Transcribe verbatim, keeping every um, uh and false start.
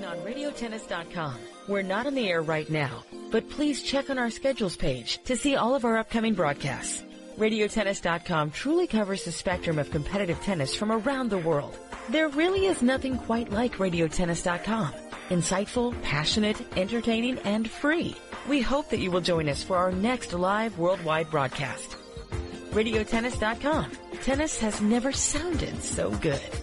watching on radio tennis dot com. We're not on the air right now, but please check on our schedules page to see all of our upcoming broadcasts. radio tennis dot com truly covers the spectrum of competitive tennis from around the world. There really is nothing quite like radio tennis dot com. Insightful, passionate, entertaining, and free. We hope that you will join us for our next live worldwide broadcast. radio tennis dot com. Tennis has never sounded so good.